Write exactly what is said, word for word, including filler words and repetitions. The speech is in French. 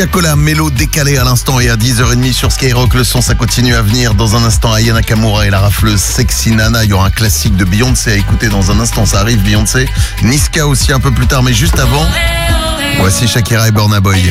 Tiakola, mélo décalé à l'instant et à dix heures trente sur Skyrock. Le son, ça continue à venir. Dans un instant, Aya Nakamura et la rafleuse Sexy Nana. Il y aura un classique de Beyoncé à écouter dans un instant. Ça arrive, Beyoncé. Niska aussi un peu plus tard, mais juste avant, voici Shakira et Burna Boy.